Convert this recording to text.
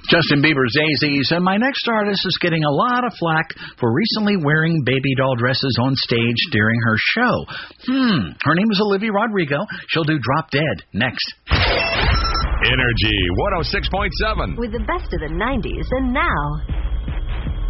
Justin Bieber's AZs, and my next artist is getting a lot of flack for recently wearing baby doll dresses on stage during her show. Her name is Olivia Rodrigo. She'll do Drop Dead next. Energy 106.7. With the best of the 90s and now.